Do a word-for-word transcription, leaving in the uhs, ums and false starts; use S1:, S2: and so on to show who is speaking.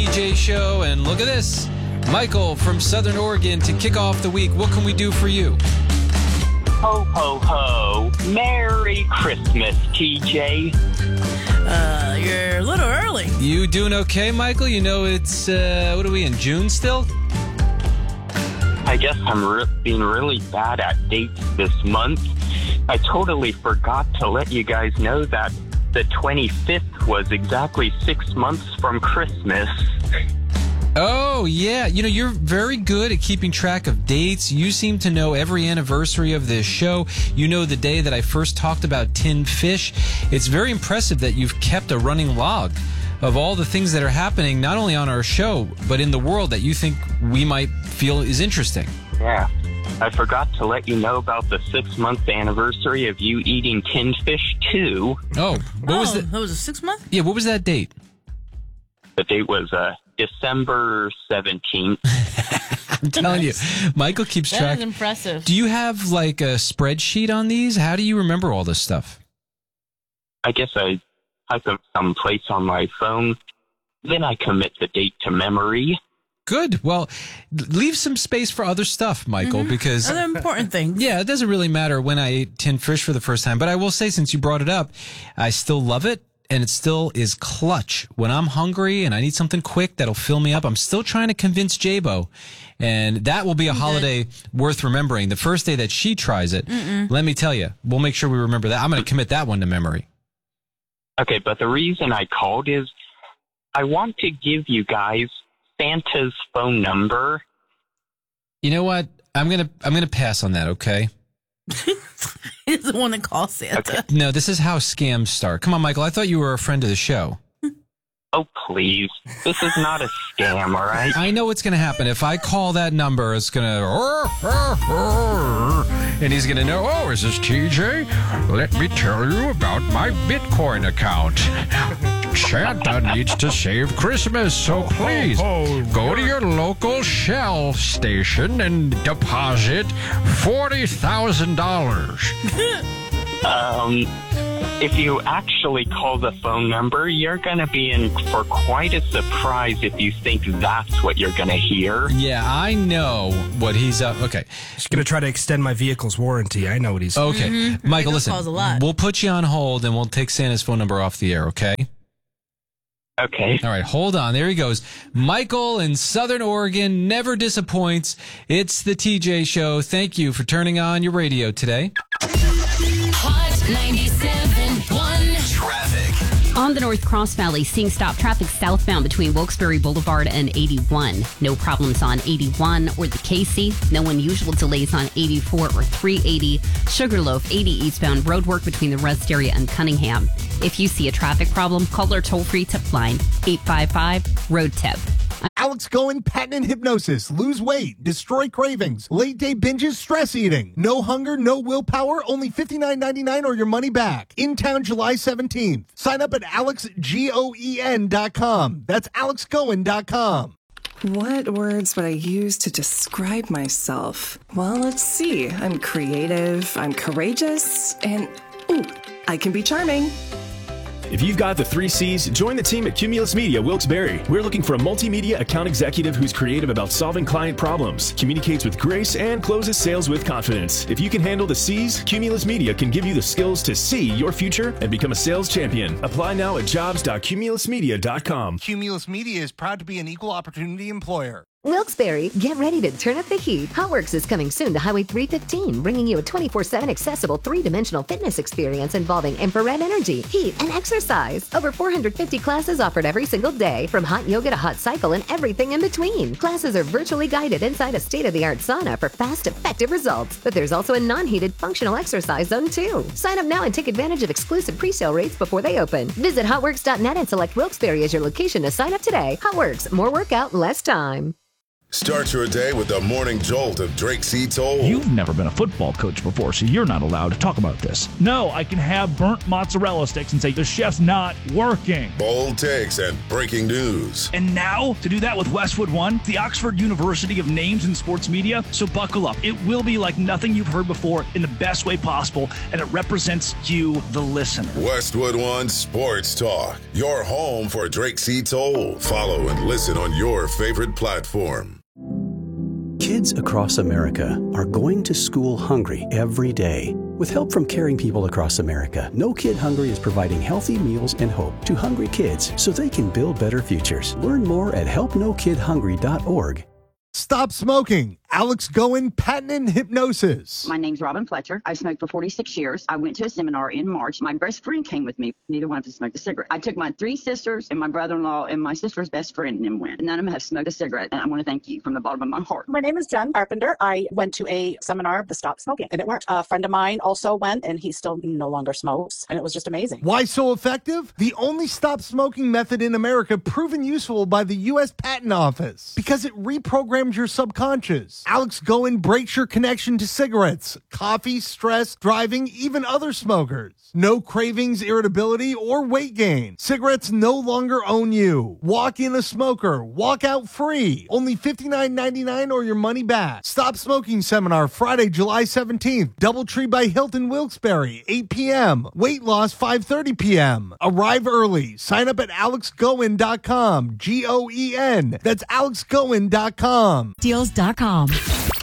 S1: T J Show, and look at this. Michael from Southern Oregon to kick off the week. What can we do for you?
S2: Ho, ho, ho. Merry Christmas, T J.
S3: Uh, you're a little early.
S1: You doing okay, Michael? You know it's, uh, what are we, in June still?
S2: I guess I'm re- being really bad at dates this month. I totally forgot to let you guys know that the twenty-fifth was exactly six months from Christmas.
S1: Oh, yeah. You know, you're very good at keeping track of dates. You seem to know every anniversary of this show. You know the day that I first talked about tin fish. It's very impressive that you've kept a running log of all the things that are happening, not only on our show, but in the world that you think we might feel is interesting.
S2: Yeah. I forgot to let you know about the six-month anniversary of you eating tin fish, too.
S1: Oh, what
S3: oh,
S1: was that?
S3: That was a six month?
S1: Yeah, what was that date?
S2: The date was uh, December seventeenth.
S1: I'm telling you, Michael keeps
S3: That
S1: track.
S3: is impressive.
S1: Do you have like a spreadsheet on these? How do you remember all this stuff?
S2: I guess I type them someplace on my phone. Then I commit the date to memory.
S1: Good. Well, leave some space for other stuff, Michael,
S3: Mm-hmm.
S1: because
S3: Other important things.
S1: yeah, it doesn't really matter when I ate tin fish for the first time. But I will say, since you brought it up, I still love it. And it still is clutch. When I'm hungry and I need something quick that'll fill me up, I'm still trying to convince J-Bo. And that will be a
S3: Okay.
S1: holiday worth remembering. The first day that she tries it,
S3: Mm-mm.
S1: let me tell you, we'll make sure we remember that. I'm going to commit that one to memory.
S2: Okay, but the reason I called is I want to give you guys Santa's phone number.
S1: You know what? I'm going to I'm going to pass on that, okay?
S3: He's the one that calls Santa.
S2: Okay.
S1: No, this is how scams start. Come on, Michael. I thought you were a friend of the show.
S2: Oh, please. This is not a scam, all right?
S1: I know what's going to happen. If I call that number, it's going to... And he's going to know, oh, is this T J? Let me tell you about my Bitcoin account. Santa needs to save Christmas, so please go to your local Shell station and deposit forty thousand dollars.
S2: Um, if you actually call the phone number, you're going to be in for quite a surprise if you think that's what you're going to hear.
S1: Yeah, I know what he's up. Okay.
S4: Just going to try to extend my vehicle's warranty. I know what he's...
S1: Okay.
S3: Mm-hmm.
S1: Michael,
S3: That
S1: listen.
S3: calls a lot.
S1: We'll put you on hold and we'll take Santa's phone number off the air, okay?
S2: Okay.
S1: All right, hold on. There he goes. Michael in Southern Oregon never disappoints. It's the T J Show. Thank you for turning on your radio today.
S5: Hot ninety-seven point one.
S6: Traffic. On the North Cross Valley, seeing stop traffic southbound between Wilkes-Barre Boulevard and eighty-one. No problems on eighty-one or the Casey. No unusual delays on eighty-four or three eighty. Sugarloaf eighty eastbound, roadwork between the rest area and Cunningham. If you see a traffic problem, call our toll-free tip line, eight five five, road tip.
S7: Alex Cohen, patent hypnosis, lose weight, destroy cravings, late day binges, stress eating, no hunger, no willpower, only fifty-nine ninety-nine or your money back. In town July seventeenth. Sign up at alex goen dot com. That's alex goen dot com.
S8: What words would I use to describe myself? Well, let's see. I'm creative, I'm courageous, and ooh, I can be charming.
S9: If you've got the three C's, join the team at Cumulus Media Wilkes-Barre. We're looking for a multimedia account executive who's creative about solving client problems, communicates with grace, and closes sales with confidence. If you can handle the C's, Cumulus Media can give you the skills to see your future and become a sales champion. Apply now at jobs dot cumulus media dot com.
S7: Cumulus Media is proud to be an equal opportunity employer.
S10: Wilkes-Barre, get ready to turn up the heat. HotWorks is coming soon to Highway three fifteen, bringing you a twenty-four seven accessible three-dimensional fitness experience involving infrared energy, heat, and exercise. Over four hundred fifty classes offered every single day, from hot yoga to hot cycle and everything in between. Classes are virtually guided inside a state-of-the-art sauna for fast, effective results. But there's also a non-heated functional exercise zone too. Sign up now and take advantage of exclusive pre-sale rates before they open. Visit hotworks dot net and select Wilkes-Barre as your location to sign up today. HotWorks, more workout, less time.
S11: Start your day with the morning jolt of Drake C. Toll.
S12: You've never been a football coach before, so you're not allowed to talk about this. No, I can have burnt mozzarella sticks and say the chef's not working.
S11: Bold takes and breaking news.
S12: And now, to do that with Westwood One, the Oxford University of names in sports media. So buckle up. It will be like nothing you've heard before in the best way possible, and it represents you, the listener.
S11: Westwood One Sports Talk, your home for Drake C. Toll. Follow and listen on your favorite platform.
S13: Kids across America are going to school hungry every day. With help from caring people across America, No Kid Hungry is providing healthy meals and hope to hungry kids so they can build better futures. Learn more at help no kid hungry dot org.
S7: Stop smoking. Alex Goen, patent and hypnosis.
S14: My name's Robin Fletcher. I smoked for forty-six years. I went to a seminar in March. My best friend came with me. Neither one of us smoked a cigarette. I took my three sisters and my brother-in-law and my sister's best friend and went. None of them have smoked a cigarette. And I want to thank you from the bottom of my heart.
S15: My name is Jen Carpenter. I went to a seminar, the Stop Smoking, and it worked. A friend of mine also went, and he still no longer smokes. And it was just amazing.
S7: Why so effective? The only stop smoking method in America proven useful by the U S Patent Office. Because it reprograms your subconscious. Alex Goen breaks your connection to cigarettes, coffee, stress, driving, even other smokers. No cravings, irritability, or weight gain. Cigarettes no longer own you. Walk in a smoker. Walk out free. Only fifty-nine ninety-nine or your money back. Stop Smoking Seminar Friday, July seventeenth. Doubletree by Hilton Wilkes-Barre, eight p.m. Weight loss, five thirty p.m. Arrive early. Sign up at alex goen dot com. G O E N. That's alex goen dot com.
S16: Deals dot com.